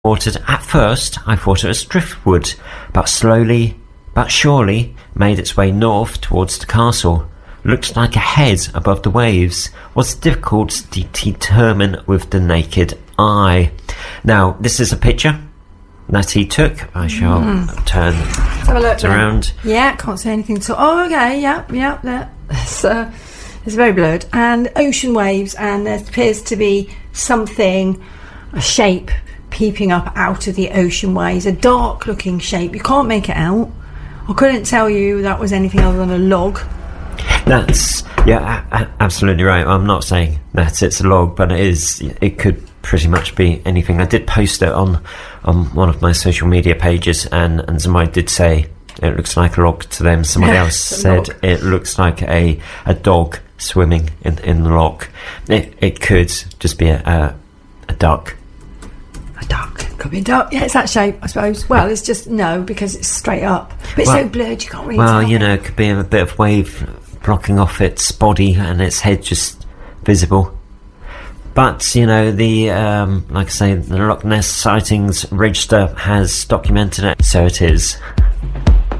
At first, I thought it was driftwood, but slowly but surely made its way north towards the castle. Looked like a head above the waves. Was difficult to determine with the naked eye. Now, this is a picture that he took. I shall turn Let's have a look around. Yeah, can't say anything at all. Oh, okay, yeah, there. It's very blurred. And ocean waves, and there appears to be something, a shape peeping up out of the ocean waves, a dark looking shape. You can't make it out. I couldn't tell you that was anything other than a log. That's absolutely right. I'm not saying that it's a log, but it could pretty much be anything. I did post it on one of my social media pages, and somebody did say it looks like a log to them. Somebody else said it looks like a dog swimming in the loch. It could just be a duck. A duck. Could be a duck. Yeah, it's that shape, I suppose. Well, it's just no, because it's straight up. But it's so blurred, you can't really tell. Well, it could be a bit of wave blocking off its body and its head just visible. But, the, like I say, the Loch Ness Sightings Register has documented it, so it is.